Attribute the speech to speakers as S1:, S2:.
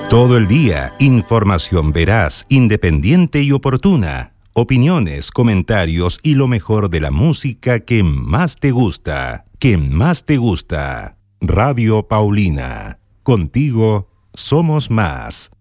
S1: Todo el día, información veraz, independiente y oportuna. Opiniones, comentarios y lo mejor de la música que más te gusta. Que más te gusta. Radio Paulina. Contigo somos más.